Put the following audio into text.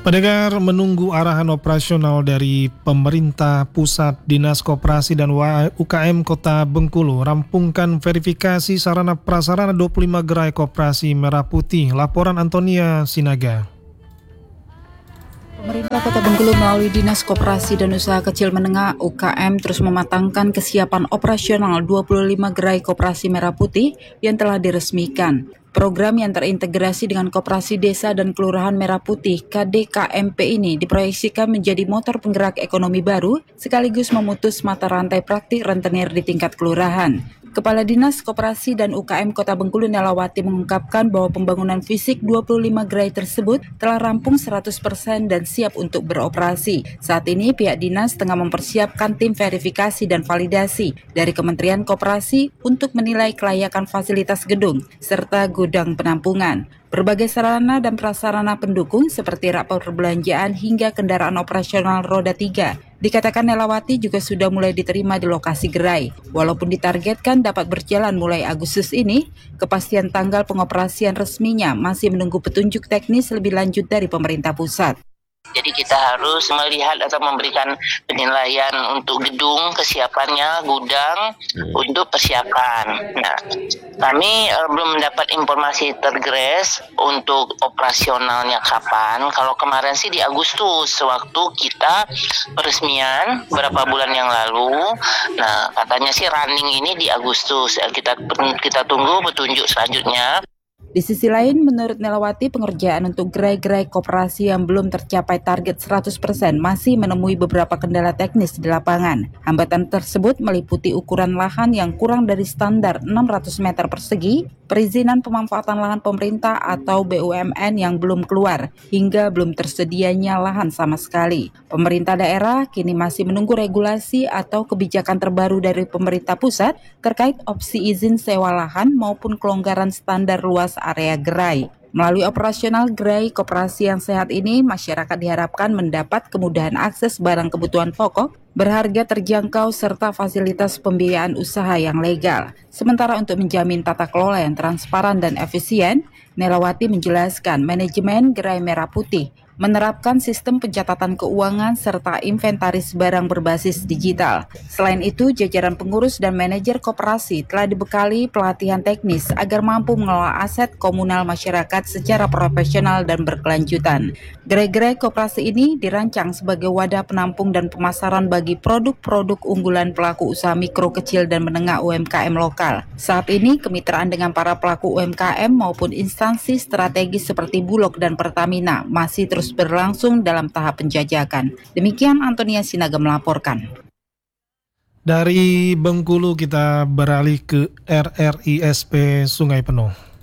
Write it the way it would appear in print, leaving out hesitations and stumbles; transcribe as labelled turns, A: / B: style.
A: Pendengar menunggu arahan operasional dari pemerintah pusat, Dinas Koperasi dan UKM Kota Bengkulu rampungkan verifikasi sarana prasarana 25 gerai koperasi Merah Putih. Laporan Antonia Sinaga.
B: Pemerintah Kota Bengkulu melalui Dinas Koperasi dan Usaha Kecil Menengah UKM terus mematangkan kesiapan operasional 25 gerai koperasi Merah Putih yang telah diresmikan. Program yang terintegrasi dengan Koperasi Desa dan Kelurahan Merah Putih KDKMP ini diproyeksikan menjadi motor penggerak ekonomi baru sekaligus memutus mata rantai praktik rentenir di tingkat kelurahan. Kepala Dinas Koperasi dan UKM Kota Bengkulu Nelawati mengungkapkan bahwa pembangunan fisik 25 gerai tersebut telah rampung 100% dan siap untuk beroperasi. Saat ini pihak dinas tengah mempersiapkan tim verifikasi dan validasi dari Kementerian Koperasi untuk menilai kelayakan fasilitas gedung serta gudang penampungan. Berbagai sarana dan prasarana pendukung seperti rak perbelanjaan hingga kendaraan operasional roda 3 dikatakan Nelawati juga sudah mulai diterima di lokasi gerai. Walaupun ditargetkan dapat berjalan mulai Agustus ini, kepastian tanggal pengoperasian resminya masih menunggu petunjuk teknis lebih lanjut dari pemerintah pusat.
C: Jadi kita harus melihat atau memberikan penilaian untuk gedung, kesiapannya, gudang, untuk persiapan. Nah, kami belum mendapat informasi tergres untuk operasionalnya kapan. Kalau kemarin sih di Agustus, waktu kita peresmian beberapa bulan yang lalu. Nah, katanya sih running ini di Agustus. Kita tunggu petunjuk selanjutnya.
B: Di sisi lain, menurut Nelawati, pengerjaan untuk gerai-gerai koperasi yang belum tercapai target 100% masih menemui beberapa kendala teknis di lapangan. Hambatan tersebut meliputi ukuran lahan yang kurang dari standar 600 meter persegi, perizinan pemanfaatan lahan pemerintah atau BUMN yang belum keluar, hingga belum tersedianya lahan sama sekali. Pemerintah daerah kini masih menunggu regulasi atau kebijakan terbaru dari pemerintah pusat terkait opsi izin sewa lahan maupun kelonggaran standar luas area gerai. Melalui operasional gerai koperasi yang sehat ini, masyarakat diharapkan mendapat kemudahan akses barang kebutuhan pokok, berharga terjangkau serta fasilitas pembiayaan usaha yang legal. Sementara untuk menjamin tata kelola yang transparan dan efisien, Nelawati menjelaskan manajemen gerai Merah Putih menerapkan sistem pencatatan keuangan serta inventaris barang berbasis digital. Selain itu, jajaran pengurus dan manajer koperasi telah dibekali pelatihan teknis agar mampu mengelola aset komunal masyarakat secara profesional dan berkelanjutan. Gerai-gerai koperasi ini dirancang sebagai wadah penampung dan pemasaran bagi produk-produk unggulan pelaku usaha mikro, kecil, dan menengah UMKM lokal. Saat ini, kemitraan dengan para pelaku UMKM maupun instansi strategis seperti Bulog dan Pertamina masih terus berlangsung dalam tahap penjajakan. Demikian Antonia Sinaga melaporkan.
A: Dari Bengkulu kita beralih ke RRISP Sungai Penuh.